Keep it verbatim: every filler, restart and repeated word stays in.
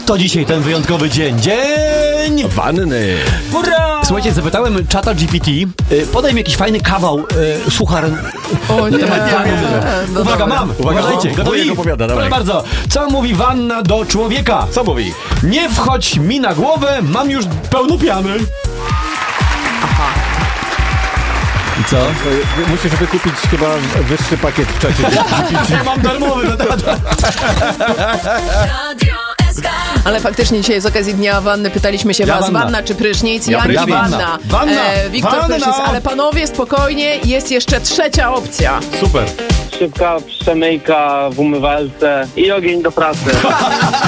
To dzisiaj ten wyjątkowy dzień. Dzień wanny. Hurra! Słuchajcie, zapytałem czata G P T, y, podaj mi jakiś fajny kawał, y, suchar O nie, na temat wanny. no Uwaga, dobra. mam! Uwaga, Uważajcie, o, gotowi? wujek opowiada, dawaj. Proszę bardzo. Co mówi wanna do człowieka? Co mówi? Nie wchodź mi na głowę, mam już pełno piany. I co? Musisz wykupić chyba wyższy pakiet w czacie. Ja mam darmowy na temat. Ale faktycznie dzisiaj z okazji Dnia Wanny pytaliśmy się Ja was, wanna. wanna czy prysznic? Ja Ja, prysznic. nie wanna. Wanna. E, Wiktor Wanna. prysznic, ale panowie spokojnie, jest jeszcze trzecia opcja. Super. Szybka przemyjka w umywalce i ogień do pracy.